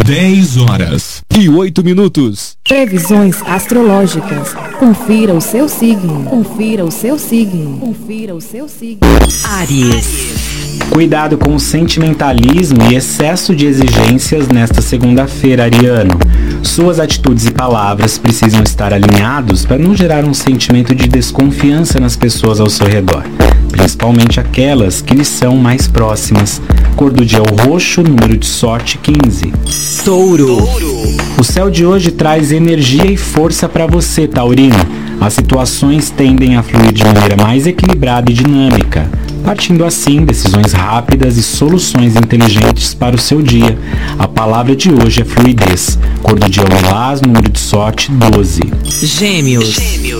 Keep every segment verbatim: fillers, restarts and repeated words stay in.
dez horas e oito minutos. Previsões astrológicas. Confira o seu signo. Confira o seu signo. Confira o seu signo. Áries. Cuidado com o sentimentalismo e excesso de exigências nesta segunda-feira, ariano. Suas atitudes e palavras precisam estar alinhados para não gerar um sentimento de desconfiança nas pessoas ao seu redor, principalmente aquelas que lhe são mais próximas. Cor do dia é o roxo, número de sorte quinze. Touro. O céu de hoje traz energia e força para você, taurino. As situações tendem a fluir de maneira mais equilibrada e dinâmica, partindo assim decisões rápidas e soluções inteligentes para o seu dia. A palavra de hoje é fluidez. Cor do dia é o lilás, número de sorte doze. Gêmeos.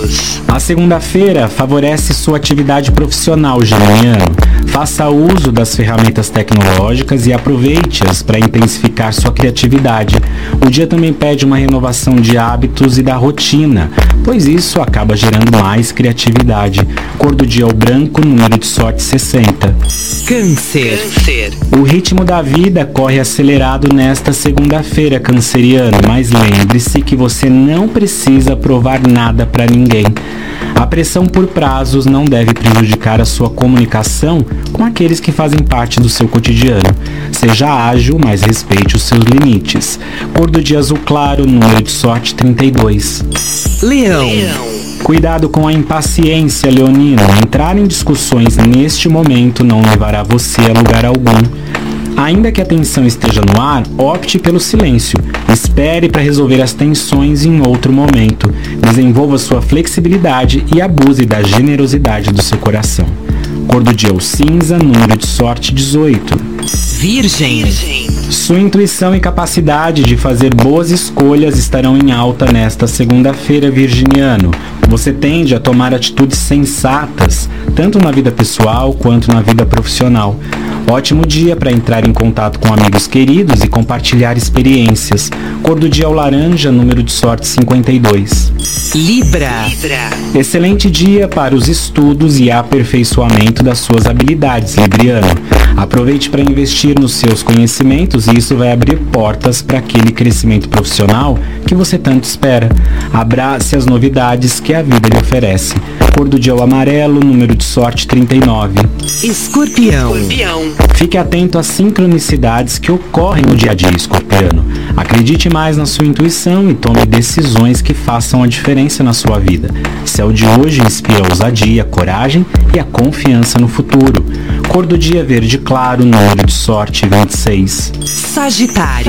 A segunda-feira favorece sua atividade profissional, geminiano. Faça uso das ferramentas tecnológicas e aproveite-as para intensificar sua criatividade. O dia também pede uma renovação de hábitos e da rotina, pois isso acaba gerando mais criatividade. Cor do dia é o branco, número de sorte sessenta. Câncer. O ritmo da vida corre acelerado nesta segunda-feira, canceriano, mas lembre-se que você não precisa provar nada para ninguém. A pressão por prazos não deve prejudicar a sua comunicação com aqueles que fazem parte do seu cotidiano. Seja ágil, mas respeite os seus limites. Cor do dia azul claro, número de sorte trinta e dois. Leão. Cuidado com a impaciência, leonino. Entrar em discussões neste momento não levará você a lugar algum. Ainda que a tensão esteja no ar, opte pelo silêncio. Espere para resolver as tensões em outro momento. Desenvolva sua flexibilidade e abuse da generosidade do seu coração. Cor do dia é o cinza, número de sorte dezoito. Virgem. Sua intuição e capacidade de fazer boas escolhas estarão em alta nesta segunda-feira, virginiano. Você tende a tomar atitudes sensatas, tanto na vida pessoal quanto na vida profissional. Ótimo dia para entrar em contato com amigos queridos e compartilhar experiências. Cor do dia é o laranja, número de sorte cinquenta e dois. Libra. Excelente dia para os estudos e aperfeiçoamento das suas habilidades, libriano. Aproveite para investir nos seus conhecimentos e isso vai abrir portas para aquele crescimento profissional que você tanto espera. Abrace as novidades que a vida lhe oferece. Cor do dia é o amarelo, número de sorte trinta e nove. Escorpião. Fique atento às sincronicidades que ocorrem no dia a dia, escorpiano. Acredite mais na sua intuição e tome decisões que façam a diferença na sua vida. Céu de hoje inspira a ousadia, a coragem e a confiança no futuro. Cor do dia verde claro, número de sorte vinte e seis. Sagitário.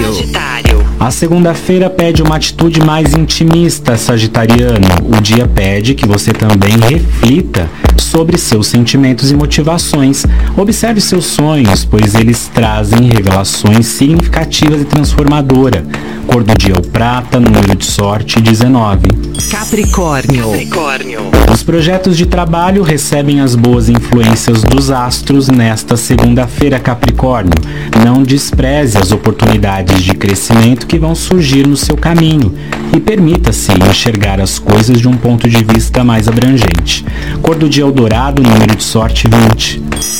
A segunda-feira pede uma atitude mais intimista, sagitariano. O dia pede que você também reflita sobre seus sentimentos e motivações. Observe seus sonhos, pois eles trazem revelações significativas e transformadoras. Cor do dia é o prata, número de sorte dezenove. Capricórnio. Os projetos de trabalho recebem as boas influências dos astros nesta segunda-feira, Capricórnio. Não despreze as oportunidades de crescimento que vão surgir no seu caminho e permita-se enxergar as coisas de um ponto de vista mais abrangente. Cor do dia é o dourado, número de sorte vinte.